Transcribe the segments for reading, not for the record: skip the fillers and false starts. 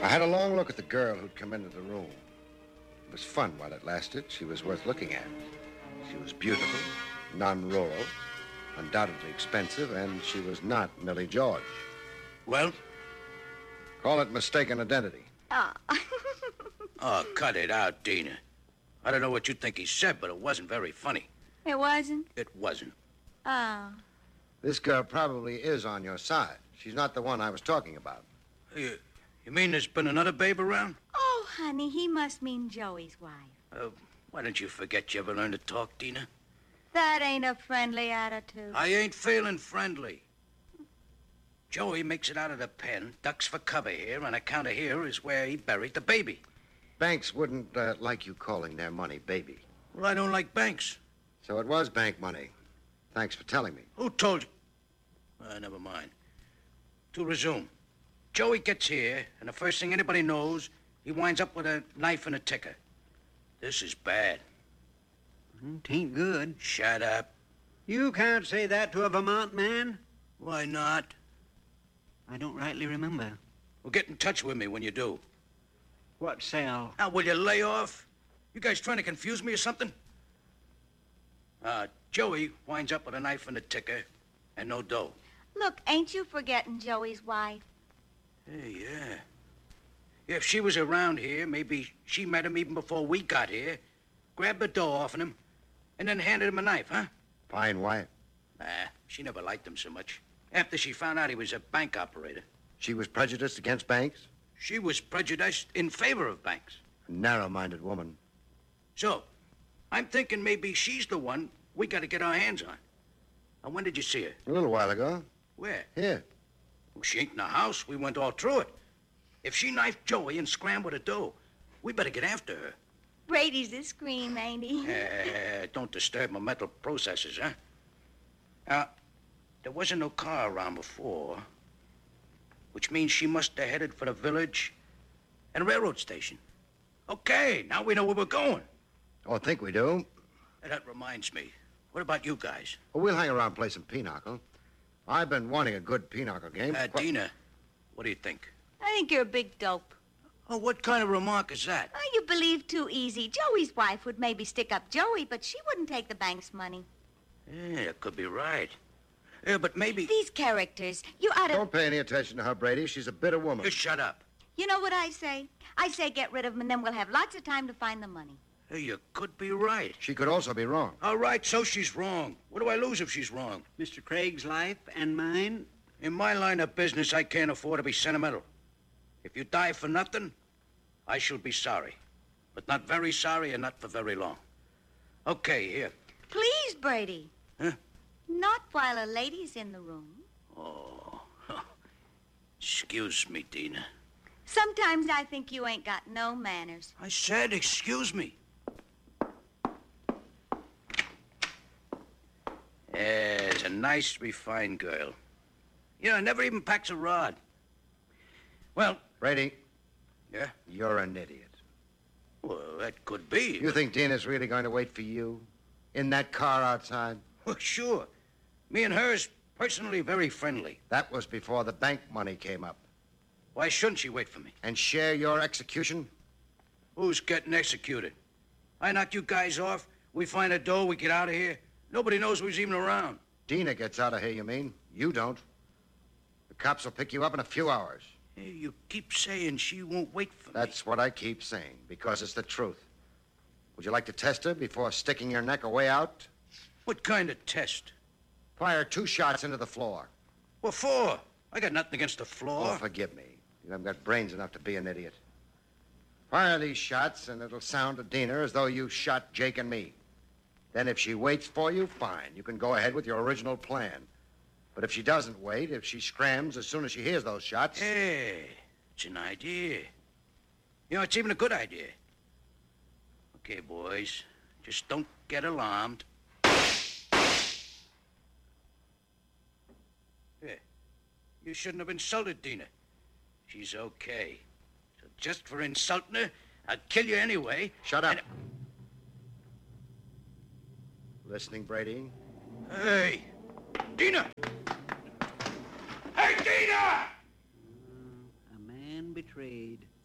I had a long look at the girl who'd come into the room. It was fun while it lasted. She was worth looking at. She was beautiful, non-rural, undoubtedly expensive, and she was not Millie George. Well? Call it mistaken identity. Oh. Oh, cut it out, Dina. I don't know what you think he said, but it wasn't very funny. It wasn't? It wasn't. Oh. This girl probably is on your side. She's not the one I was talking about. You mean there's been another babe around? Oh, honey, he must mean Joey's wife. Why don't you forget you ever learned to talk, Dina? That ain't a friendly attitude. I ain't feeling friendly. Joey makes it out of the pen, ducks for cover here, and account of here is where he buried the baby. Banks wouldn't like you calling their money baby. Well, I don't like banks. So it was bank money. Thanks for telling me. Who told you? Never mind. To resume. Joey gets here, and the first thing anybody knows, he winds up with a knife and a ticker. This is bad. Tain't good. Shut up. You can't say that to a Vermont man. Why not? I don't rightly remember. Well, get in touch with me when you do. What cell? Now, will you lay off? You guys trying to confuse me or something? Joey winds up with a knife and a ticker and no dough. Look, ain't you forgetting Joey's wife? Hey, yeah. If she was around here, maybe she met him even before we got here, grabbed the dough off of him, and then handed him a knife, huh? Fine wife. She never liked him so much. After she found out he was a bank operator. She was prejudiced against banks? She was prejudiced in favor of banks. A narrow-minded woman. So, I'm thinking maybe she's the one we got to get our hands on. And when did you see her? A little while ago. Where? Here. Well, she ain't in the house. We went all through it. If she knifed Joey and scrambled the dough, we better get after her. Brady's a scream, ain't he? Don't disturb my mental processes, huh? There wasn't no car around before, which means she must have headed for the village and railroad station. Okay, now we know where we're going. Oh, I think we do. That reminds me. What about you guys? Well, we'll hang around and play some pinochle. I've been wanting a good pinochle game. Dina, what do you think? I think you're a big dope. Oh, what kind of remark is that? Oh, you believe too easy. Joey's wife would maybe stick up Joey, but she wouldn't take the bank's money. Yeah, could be right. Yeah, but maybe... These characters, you ought to... Don't pay any attention to her, Brady. She's a bitter woman. Just shut up. You know what I say? I say get rid of them, and then we'll have lots of time to find the money. Hey, you could be right. She could also be wrong. All right, so she's wrong. What do I lose if she's wrong? Mr. Craig's life and mine? In my line of business, I can't afford to be sentimental. If you die for nothing, I shall be sorry. But not very sorry and not for very long. Okay, here. Please, Brady. Huh? Not while a lady's in the room. Oh. Excuse me, Dina. Sometimes I think you ain't got no manners. I said excuse me. There's a nice, refined girl. You know, never even packs a rod. Well... Brady. Yeah? You're an idiot. Well, that could be. You think Dina's really going to wait for you? In that car outside? Well, sure. Me and her's personally very friendly. That was before the bank money came up. Why shouldn't she wait for me? And share your execution? Who's getting executed? I knock you guys off, we find a dough, we get out of here. Nobody knows who's even around. Dina gets out of here, you mean? You don't. The cops will pick you up in a few hours. Hey, you keep saying she won't wait for me. That's what I keep saying, because it's the truth. Would you like to test her before sticking your neck away out? What kind of test? Fire 2 shots into the floor. What for? I got nothing against the floor. Oh, forgive me. You haven't got brains enough to be an idiot. Fire these shots, and it'll sound to Dina as though you shot Jake and me. Then if she waits for you, fine. You can go ahead with your original plan. But if she doesn't wait, if she scrams as soon as she hears those shots... Hey, it's an idea. You know, it's even a good idea. Okay, boys, just don't get alarmed. Yeah, you shouldn't have insulted Dina. She's okay. So just for insulting her, I'll kill you anyway. Shut up. Listening, Brady? Hey, Dina! Hey, Dina! A man betrayed.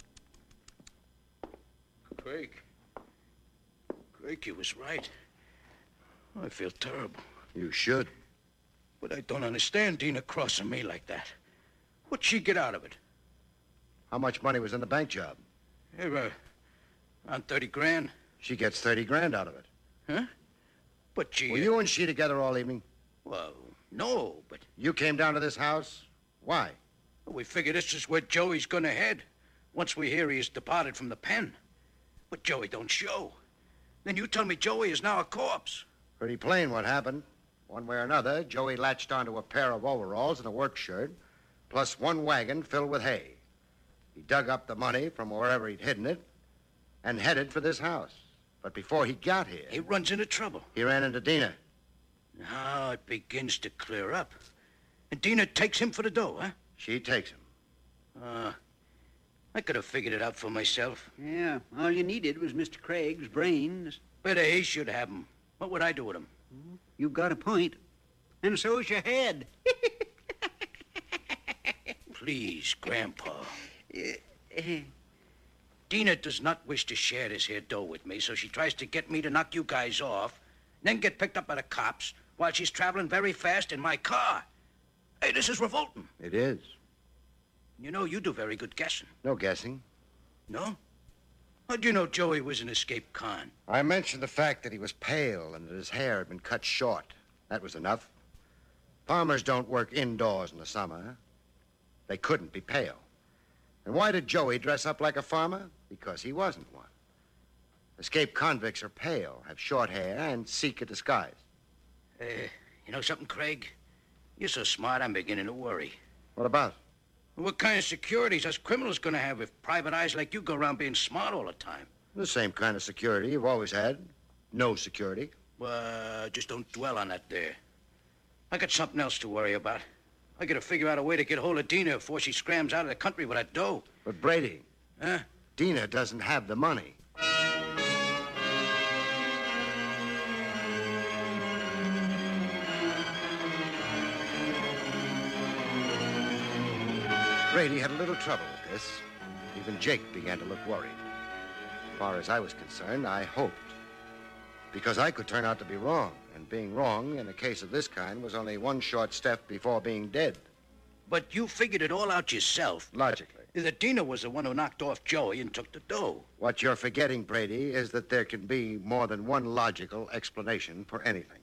Craig. Craig, you was right. I feel terrible. You should. But I don't understand Dina crossing me like that. What'd she get out of it? How much money was in the bank job? Here, around 30 grand. She gets 30 grand out of it. Huh? But she... Were you and she together all evening? Well, no, but... You came down to this house? Why? We figure this is where Joey's gonna head. Once we hear he has departed from the pen. But Joey don't show. Then you tell me Joey is now a corpse. Pretty plain what happened. One way or another, Joey latched onto a pair of overalls and a work shirt, plus one wagon filled with hay. He dug up the money from wherever he'd hidden it and headed for this house. But before he got here... He runs into trouble. He ran into Dina. Now it begins to clear up. And Dina takes him for the dough, huh? She takes him. I could have figured it out for myself. Yeah, all you needed was Mr. Craig's brains. Better he should have them. What would I do with them? You've got a point. And so's your head. Please, Grandpa. Dina does not wish to share this here dough with me, so she tries to get me to knock you guys off, then get picked up by the cops while she's traveling very fast in my car. Hey, this is revolting. It is. You know, you do very good guessing. No guessing. No? How'd you know Joey was an escaped con? I mentioned the fact that he was pale and that his hair had been cut short. That was enough. Farmers don't work indoors in the summer. They couldn't be pale. And why did Joey dress up like a farmer? Because he wasn't one. Escaped convicts are pale, have short hair, and seek a disguise. You know something, Craig? You're so smart, I'm beginning to worry. What about? What kind of securities us criminals gonna have if private eyes like you go around being smart all the time? The same kind of security you've always had. No security. Just don't dwell on that there. I got something else to worry about. I gotta figure out a way to get hold of Dina before she scrams out of the country with that dough. But Brady, Huh? Dina doesn't have the money. Brady had a little trouble with this. Even Jake began to look worried. As far as I was concerned, I hoped. Because I could turn out to be wrong, and being wrong in a case of this kind was only one short step before being dead. But you figured it all out yourself. Logically. That Dina was the one who knocked off Joey and took the dough. What you're forgetting, Brady, is that there can be more than one logical explanation for anything.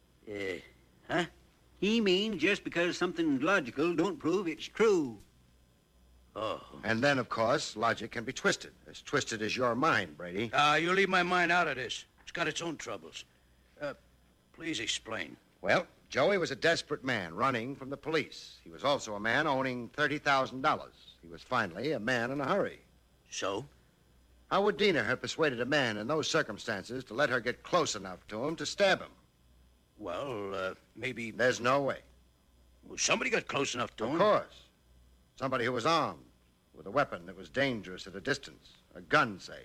Huh? He means just because something's logical don't prove it's true. Oh. And then, of course, logic can be twisted as your mind, Brady. You leave my mind out of this. It's got its own troubles. Please explain. Well, Joey was a desperate man running from the police. He was also a man owning $30,000. He was finally a man in a hurry. So? How would Dina have persuaded a man in those circumstances to let her get close enough to him to stab him? Well, maybe... There's no way. Well, somebody got close enough to him. Of course. Somebody who was armed with a weapon that was dangerous at a distance. A gun, say.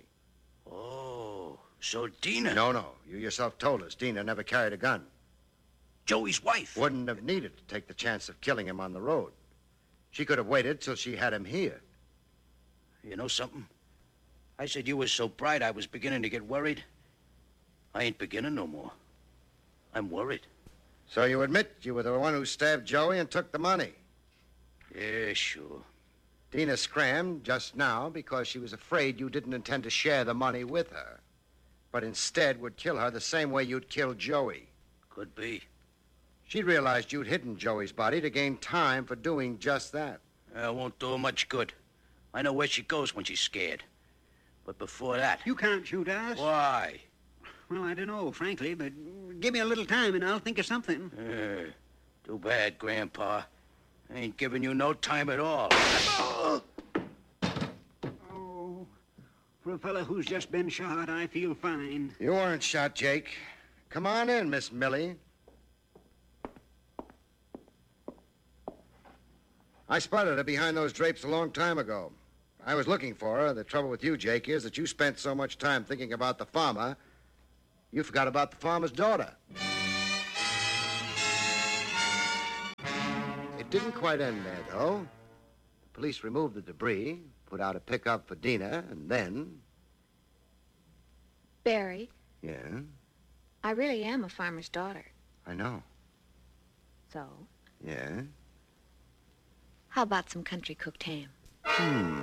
Oh, so Dina... No. You yourself told us Dina never carried a gun. Joey's wife. Wouldn't have needed to take the chance of killing him on the road. She could have waited till she had him here. You know something? I said you was so bright I was beginning to get worried. I ain't beginning no more. I'm worried. So you admit you were the one who stabbed Joey and took the money? Yeah, sure. Dina scrammed just now because she was afraid you didn't intend to share the money with her, but instead would kill her the same way you'd killed Joey. Could be. She realized you'd hidden Joey's body to gain time for doing just that. Won't do her much good. I know where she goes when she's scared. But before that... You can't shoot us. Why? Well, I don't know, frankly, but give me a little time and I'll think of something. Too bad, Grandpa. I ain't giving you no time at all. Oh, for a fellow who's just been shot, I feel fine. You weren't shot, Jake. Come on in, Miss Millie. I spotted her behind those drapes a long time ago. I was looking for her. The trouble with you, Jake, is that you spent so much time thinking about the farmer, you forgot about the farmer's daughter. It didn't quite end there, though. The police removed the debris, put out a pickup for Dina, and then... Barry, Yeah, I really am a farmer's daughter. I know. So, Yeah? how about some country cooked ham?